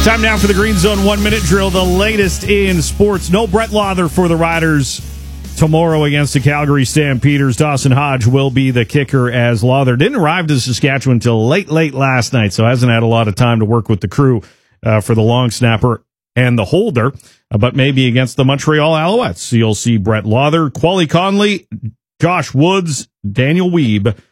Time now for the Green Zone 1-minute drill, the latest in sports. No Brett Lauther for the Riders tomorrow against the Calgary Stampeders. Dawson Hodge will be the kicker, as Lauther didn't arrive to Saskatchewan until late last night, so hasn't had a lot of time to work with the crew for the long snapper and the holder, but maybe against the Montreal Alouettes. So you'll see Brett Lauther, Quali Conley, Josh Woods, Daniel Weeb,